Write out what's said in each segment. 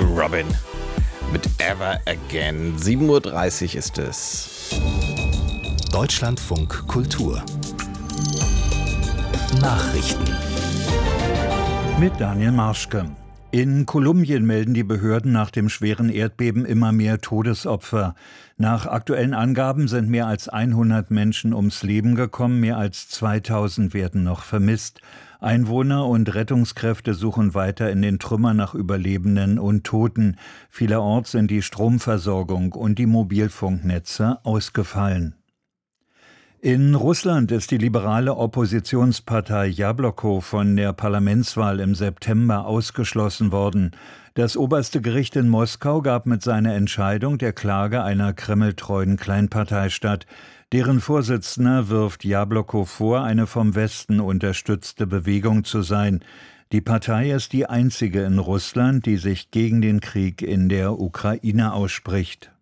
Robin mit Ever Again. 7:30 Uhr ist es. Deutschlandfunk Kultur Nachrichten mit Daniel Marschke. In Kolumbien melden die Behörden nach dem schweren Erdbeben immer mehr Todesopfer. Nach aktuellen Angaben sind mehr als 100 Menschen ums Leben gekommen, mehr als 2000 werden noch vermisst. Einwohner und Rettungskräfte suchen weiter in den Trümmern nach Überlebenden und Toten. Vielerorts sind die Stromversorgung und die Mobilfunknetze ausgefallen. In Russland ist die liberale Oppositionspartei Jabloko von der Parlamentswahl im September ausgeschlossen worden. Das oberste Gericht in Moskau gab mit seiner Entscheidung der Klage einer kremltreuen Kleinpartei statt. Deren Vorsitzender wirft Jabloko vor, eine vom Westen unterstützte Bewegung zu sein. Die Partei ist die einzige in Russland, die sich gegen den Krieg in der Ukraine ausspricht.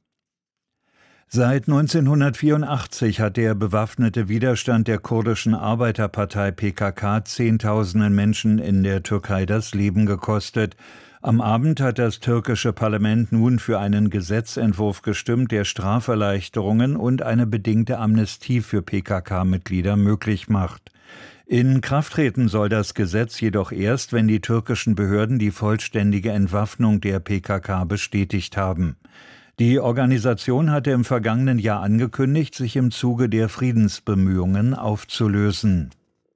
Seit 1984 hat der bewaffnete Widerstand der kurdischen Arbeiterpartei PKK Zehntausenden Menschen in der Türkei das Leben gekostet. Am Abend hat das türkische Parlament nun für einen Gesetzentwurf gestimmt, der Straferleichterungen und eine bedingte Amnestie für PKK-Mitglieder möglich macht. In Kraft treten soll das Gesetz jedoch erst, wenn die türkischen Behörden die vollständige Entwaffnung der PKK bestätigt haben. Die Organisation hatte im vergangenen Jahr angekündigt, sich im Zuge der Friedensbemühungen aufzulösen.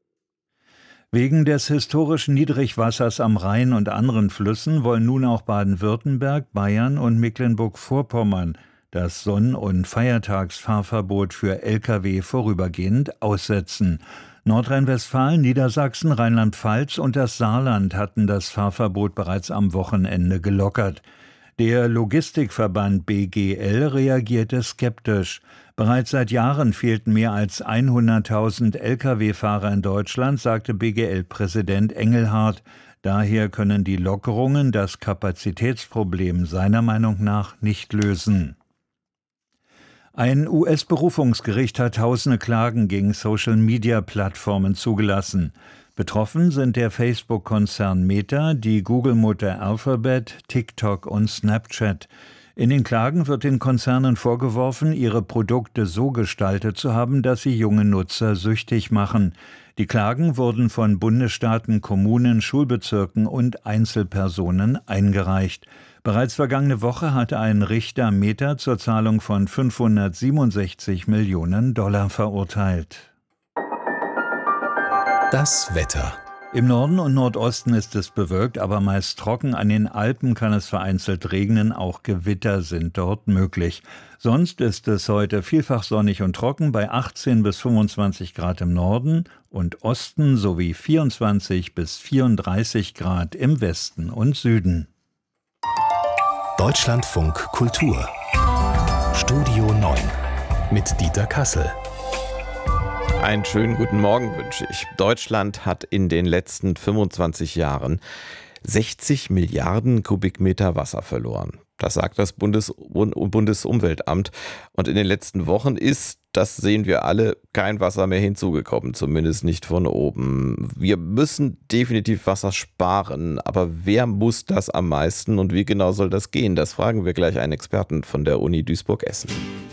Wegen des historischen Niedrigwassers am Rhein und anderen Flüssen wollen nun auch Baden-Württemberg, Bayern und Mecklenburg-Vorpommern das Sonn- und Feiertagsfahrverbot für Lkw vorübergehend aussetzen. Nordrhein-Westfalen, Niedersachsen, Rheinland-Pfalz und das Saarland hatten das Fahrverbot bereits am Wochenende gelockert. Der Logistikverband BGL reagierte skeptisch. Bereits seit Jahren fehlten mehr als 100.000 Lkw-Fahrer in Deutschland, sagte BGL-Präsident Engelhardt. Daher können die Lockerungen das Kapazitätsproblem seiner Meinung nach nicht lösen. Ein US-Berufungsgericht hat tausende Klagen gegen Social-Media-Plattformen zugelassen. Betroffen sind der Facebook-Konzern Meta, die Google-Mutter Alphabet, TikTok und Snapchat. In den Klagen wird den Konzernen vorgeworfen, ihre Produkte so gestaltet zu haben, dass sie junge Nutzer süchtig machen. Die Klagen wurden von Bundesstaaten, Kommunen, Schulbezirken und Einzelpersonen eingereicht. Bereits vergangene Woche hatte ein Richter Meta zur Zahlung von $567 Millionen verurteilt. Das Wetter. Im Norden und Nordosten ist es bewölkt, aber meist trocken. An den Alpen kann es vereinzelt regnen, auch Gewitter sind dort möglich. Sonst ist es heute vielfach sonnig und trocken bei 18 bis 25 Grad im Norden und Osten sowie 24 bis 34 Grad im Westen und Süden. Deutschlandfunk Kultur Studio 9 mit Dieter Kassel. Einen schönen guten Morgen wünsche ich. Deutschland hat in den letzten 25 Jahren 60 Milliarden Kubikmeter Wasser verloren. Das sagt das Bundesumweltamt. Und in den letzten Wochen ist, das sehen wir alle, kein Wasser mehr hinzugekommen, zumindest nicht von oben. Wir müssen definitiv Wasser sparen, aber wer muss das am meisten und wie genau soll das gehen? Das fragen wir gleich einen Experten von der Uni Duisburg-Essen.